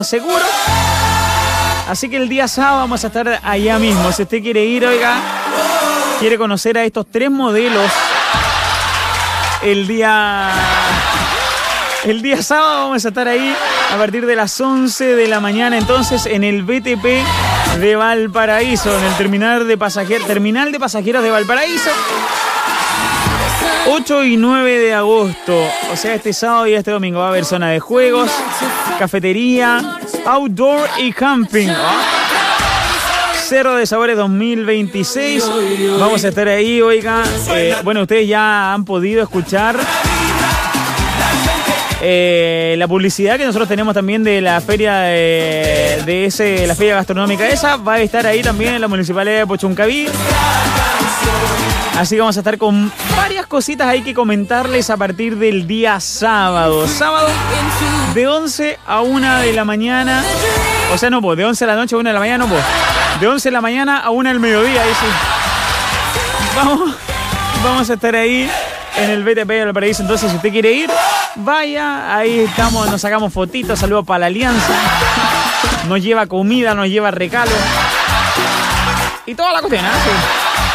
seguro. Así que el día sábado vamos a estar allá mismo. Si usted quiere ir, oiga, quiere conocer a estos 3 modelos, el día sábado vamos a estar ahí a partir de las 11 de la mañana, entonces en el BTP de Valparaíso, en el terminal de pasajeros de Valparaíso. 8 y 9 de agosto, o sea, este sábado y este domingo va a haber zona de juegos, cafetería, outdoor y camping. Cerro de Sabores 2026. Vamos a estar ahí, oiga. Bueno, ustedes ya han podido escuchar la publicidad que nosotros tenemos también de la feria la feria gastronómica esa. Va a estar ahí también en la municipalidad de Puchuncaví. Así que vamos a estar con varias cositas ahí que comentarles a partir del día sábado. Sábado de 11 a 1 de la mañana. O sea, no, pues, de 11 de la noche a 1 de la mañana, no, pues. De 11 de la mañana a 1 del mediodía, ahí sí. Vamos a estar ahí en el BTP de Valparaíso. Entonces, si usted quiere ir, vaya. Ahí estamos, nos sacamos fotitos. Saludos para la Alianza. Nos lleva comida, nos lleva regalo. Y toda la cuestión, ¿eh? Sí.